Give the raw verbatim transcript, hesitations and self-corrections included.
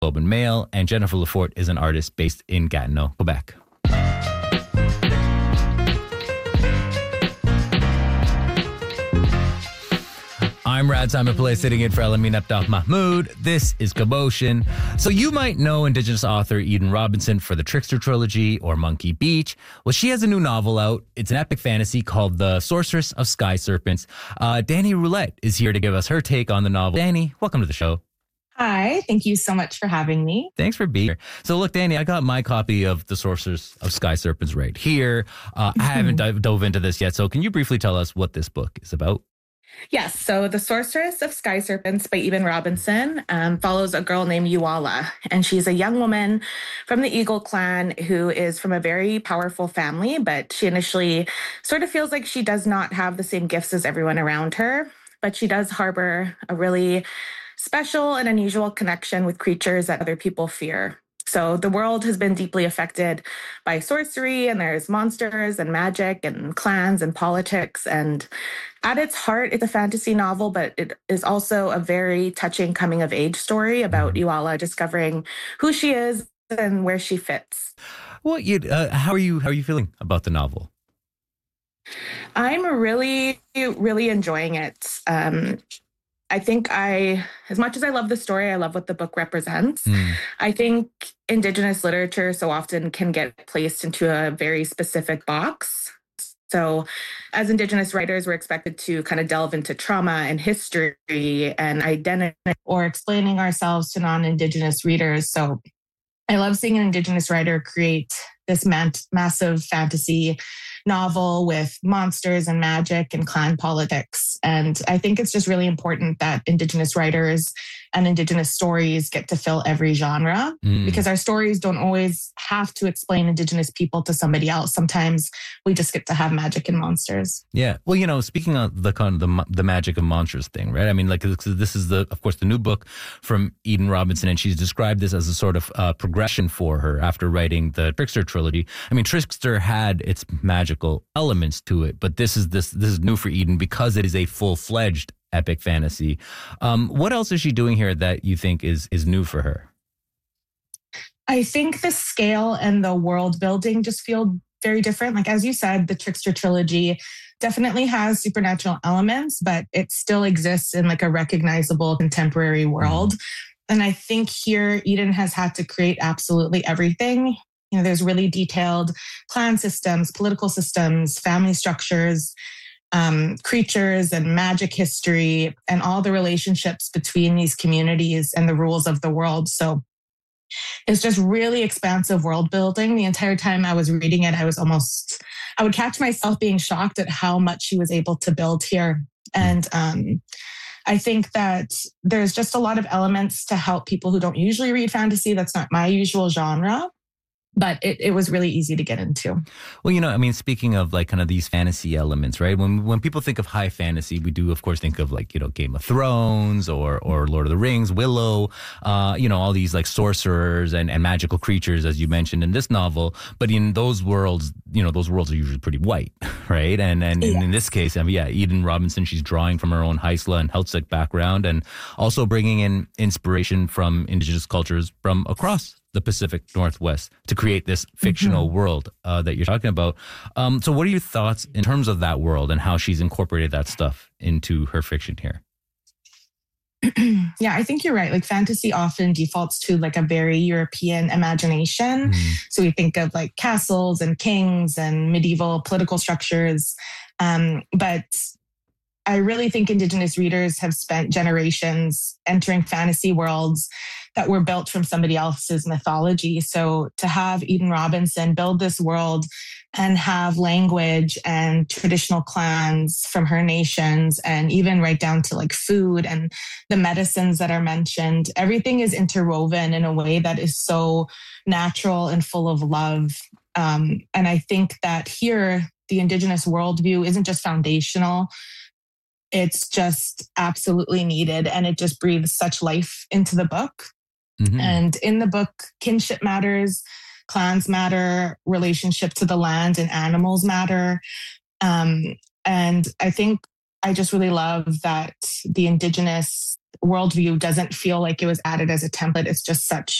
Globe and Mail, and Jennifer Lefort is an artist based in Gatineau, Quebec. I'm Rad Simon Pillay, sitting in for Elamin Abdal Mahmoud. This is Cabotion. So you might know Indigenous author Eden Robinson for the Trickster trilogy or Monkey Beach. Well, she has a new novel out. It's an epic fantasy called The Sorceress of Sky Serpents. Uh, Danny Roulette is here to give us her take on the novel. Danny, welcome to the show. Hi, thank you so much for having me. Thanks for being here. So look, Danny, I got my copy of The Sorceress of Sky Serpents right here. Uh, I haven't dive, dove into this yet, so can you briefly tell us what this book is about? Yes, so The Sorceress of Sky Serpents by Eden Robinson um, follows a girl named Uala, and she's a young woman from the Eagle clan who is from a very powerful family, but she initially sort of feels like she does not have the same gifts as everyone around her, but she does harbor a really special and unusual connection with creatures that other people fear. So the world has been deeply affected by sorcery, and there's monsters and magic and clans and politics. And at its heart, it's a fantasy novel, but it is also a very touching coming of age story about Uala discovering who she is and where she fits. Well, you, uh, how are you? How are you feeling about the novel? I'm really, really enjoying it. Um, I think I, as much as I love the story, I love what the book represents. Mm. I think Indigenous literature so often can get placed into a very specific box. So as Indigenous writers, we're expected to kind of delve into trauma and history and identity, or explaining ourselves to non-Indigenous readers. So I love seeing an Indigenous writer create this man- massive fantasy novel with monsters and magic and clan politics. And I think it's just really important that Indigenous writers and Indigenous stories get to fill every genre, mm. because our stories don't always have to explain Indigenous people to somebody else. Sometimes we just get to have magic and monsters. Yeah. Well, you know, speaking of the kind of the, the magic of monsters thing, right? I mean, like, this is the, of course, the new book from Eden Robinson, and she's described this as a sort of uh, progression for her after writing the Trickster trilogy. I mean, Trickster had its magical elements to it, but this is this this is new for Eden because it is a full-fledged epic fantasy. Um, what else is she doing here that you think is is new for her? I think the scale and the world building just feel very different. Like, as you said, the Trickster trilogy definitely has supernatural elements, but it still exists in like a recognizable contemporary world. Mm-hmm. And I think here Eden has had to create absolutely everything. You know, there's really detailed clan systems, political systems, family structures, um, creatures and magic history, and all the relationships between these communities and the rules of the world. So it's just really expansive world building. The entire time I was reading it, I was almost, I would catch myself being shocked at how much she was able to build here. And um, I think that there's just a lot of elements to help people who don't usually read fantasy. That's not my usual genre. But it, it was really easy to get into. Well, you know, I mean, speaking of like kind of these fantasy elements, right? When when people think of high fantasy, we do, of course, think of like, you know, Game of Thrones or or Lord of the Rings, Willow, uh, you know, all these like sorcerers and, and magical creatures, as you mentioned in this novel. But in those worlds, you know, those worlds are usually pretty white, right? And and, yeah. and in this case, I mean, yeah, Eden Robinson, she's drawing from her own Haisla and Heiltsuk background, and also bringing in inspiration from Indigenous cultures from across the Pacific Northwest to create this fictional mm-hmm. world uh, that you're talking about. Um, so what are your thoughts in terms of that world and how she's incorporated that stuff into her fiction here? Yeah, I think you're right. Like, fantasy often defaults to like a very European imagination. Mm. So we think of like castles and kings and medieval political structures. Um, but I really think Indigenous readers have spent generations entering fantasy worlds that were built from somebody else's mythology. So to have Eden Robinson build this world and have language and traditional clans from her nations, and even right down to like food and the medicines that are mentioned, everything is interwoven in a way that is so natural and full of love. Um, and I think that here, the Indigenous worldview isn't just foundational, it's just absolutely needed. And it just breathes such life into the book. Mm-hmm. And in the book, kinship matters, clans matter, relationship to the land and animals matter. Um, and I think I just really love that the Indigenous worldview doesn't feel like it was added as a template. It's just such